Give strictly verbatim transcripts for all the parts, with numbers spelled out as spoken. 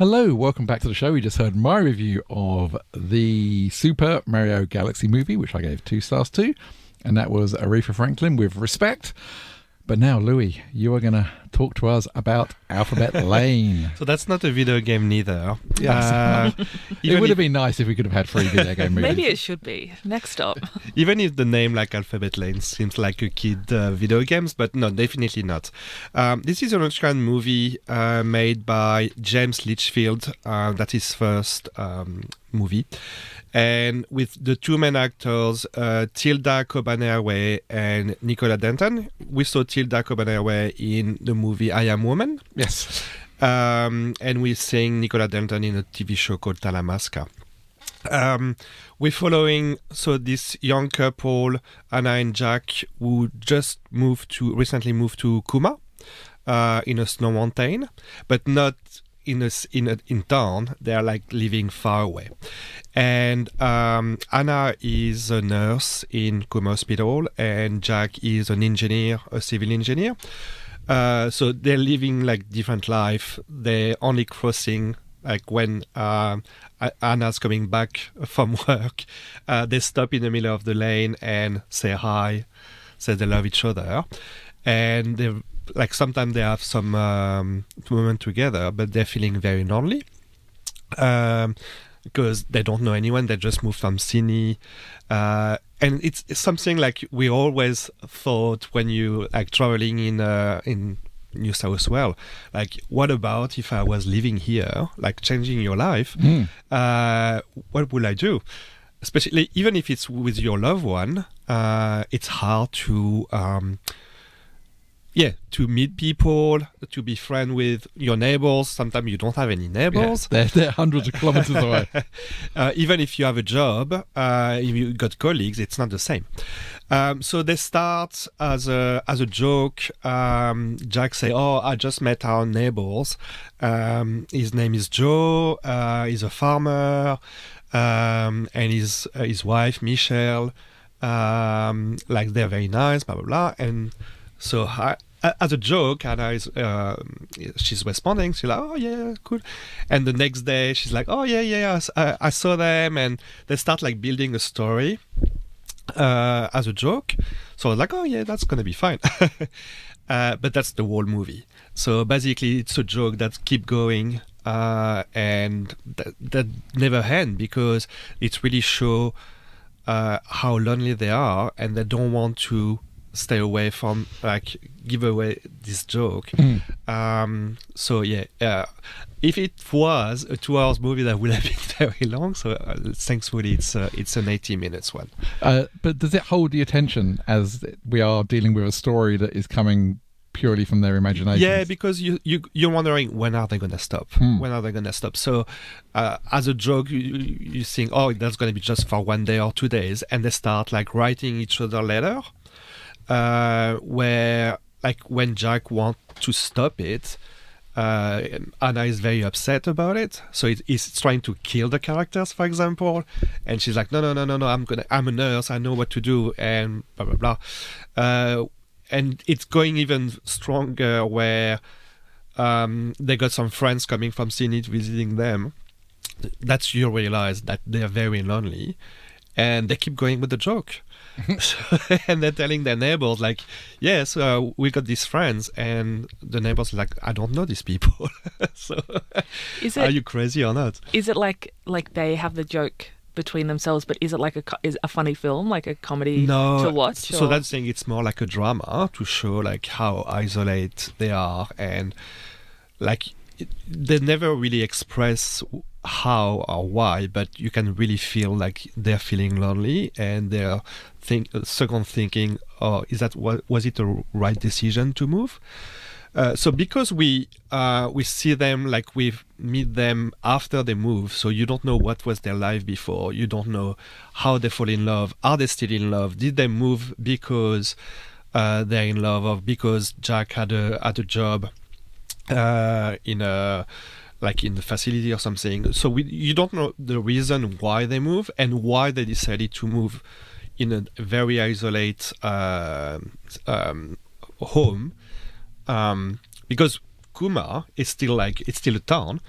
Hello, welcome back to the show. We just heard my review of the Super Mario Galaxy movie, which I gave two stars to, and that was Aretha Franklin with Respect. But now, Louis, you are going to talk to us about Alphabet Lane. So that's not a video game neither. Yes. Uh, it would have been nice if we could have had three video game movies. Maybe it should be. Next up. Even if the name like Alphabet Lane seems like a kid uh, video games, but no, definitely not. Um, this is an Australian movie uh, made by James Litchfield. Uh, that's his first um, movie. And with the two main actors, uh, Tilda Cobain-Airway and Nicola Denton. We saw Tilda Cobain-Airway in the movie I Am Woman. Yes. Um, and we're seeing Nicola Denton in a T V show called Talamasca. Um, we're following so this young couple, Anna and Jack, who just moved to recently moved to Kuma, uh, in a snow mountain, but not in a, in a, in town. They are like living far away. And um, Anna is a nurse in Kuma Hospital, and Jack is an engineer, a civil engineer. Uh, so they're living like different life. They're only crossing like when uh, Anna's coming back from work. Uh, they stop in the middle of the lane and say hi, say they love each other, and they like sometimes they have some um, moment together, but they're feeling very lonely. Um, because they don't know anyone, they just moved from Sydney. Uh, and it's, it's something like we always thought when you like traveling in uh, in New South Wales, like what about if I was living here, like changing your life, mm. uh, what would I do? Especially even if it's with your loved one, uh, it's hard to... Um, Yeah, to meet people, to be friends with your neighbors. Sometimes you don't have any neighbors. Yeah, they're, they're hundreds of kilometers away. uh, even if you have a job, uh, if you got colleagues, it's not the same. Um, so they start as a as a joke. Um, Jack say, "Oh, I just met our neighbors. Um, his name is Joe. Uh, he's a farmer, um, and his uh, his wife Michelle. Um, like they're very nice, blah blah blah." And so I, as a joke, Anna is uh, she's responding. She's like, "Oh yeah, cool." And the next day, she's like, "Oh yeah, yeah, I, I saw them," and they start like building a story uh, as a joke. So I was like, "Oh yeah, that's gonna be fine." uh, but that's the whole movie. So basically, it's a joke that keep going uh, and that, that never end because it's really show uh, how lonely they are, and they don't want to stay away from like give away this joke. Mm. Um, so yeah, uh, if it was a two hours movie, that would have been very long. So uh, thankfully, it's uh, it's an eighty minutes one. Uh, but does it hold the attention as we are dealing with a story that is coming purely from their imagination? Yeah, because you you you're wondering when are they gonna stop? Hmm. When are they gonna stop? So uh, as a joke, you, you think, oh, that's gonna be just for one day or two days, and they start like writing each other letter. Uh, where like when Jack wants to stop it, uh, Anna is very upset about it. So it, it's trying to kill the characters, for example, and she's like, "No, no, no, no, no! I'm gonna, I'm a nurse. I know what to do," and blah blah blah. Uh, and it's going even stronger where um, they got some friends coming from Sydney visiting them. That's you realize that they are very lonely, and they keep going with the joke. So, and they're telling their neighbors like, yes, uh, we got these friends, and the neighbors are like, I don't know these people. So is it, are you crazy or not? Is it like like they have the joke between themselves, but is it like a is a funny film, like a comedy no, to watch? So or? that's saying it's more like a drama to show like how isolated they are, and like it, they never really express how or why, but you can really feel like they're feeling lonely, and they're think second thinking, oh, is that what was it the right decision to move? Uh, so because we uh, we see them, like we meet them after they move, so you don't know what was their life before. You don't know how they fall in love. Are they still in love? Did they move because uh, they're in love, or because Jack had a had a job uh, in a like in the facility or something? So we you don't know the reason why they move and why they decided to move in a very isolated uh, um, home. Um, because Kuma is still like it's still a town,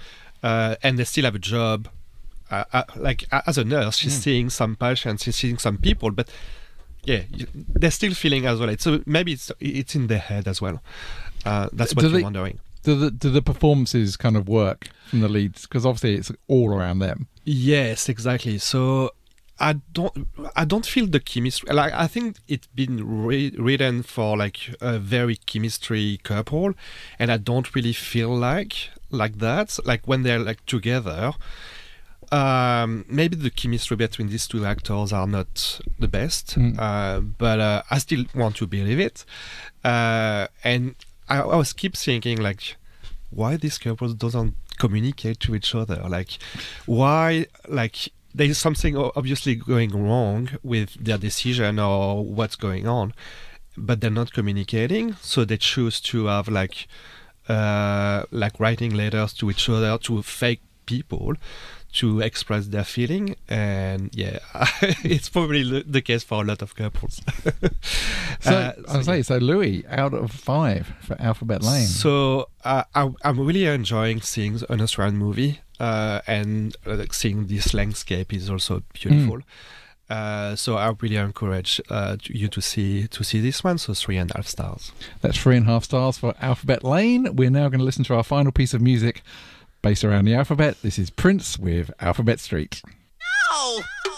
uh, and they still have a job. Uh, uh, like uh, as a nurse, she's Mm. seeing some patients, she's seeing some people, but yeah, you- they're still feeling isolated. So maybe it's it's in their head as well. Uh, that's what Do you're they- wondering. Do the do the performances kind of work from the leads? Because obviously it's all around them. Yes, exactly. So I don't I don't feel the chemistry. Like I think it's been re- written for like a very chemistry couple, and I don't really feel like like that. Like when they're like together. Um, maybe the chemistry between these two actors are not the best, Mm. uh, but uh, I still want to believe it. Uh, and I, I was keep thinking like, why these couples doesn't communicate to each other? Like, why like there is something o- obviously going wrong with their decision or what's going on, but they're not communicating, so they choose to have like uh, like writing letters to each other to fake people to express their feeling, and yeah, it's probably the, the case for a lot of couples. So Uh, I was yeah. say, so Louis, out of five for Alphabet Lane. So uh, I, I'm really enjoying seeing an Australian movie, uh, and uh, like, seeing this landscape is also beautiful. Uh, so I really encourage uh, you to see to see this one. So three and a half stars. That's three and a half stars for Alphabet Lane. We're now going to listen to our final piece of music based around the alphabet. This is Prince with Alphabet Street. No!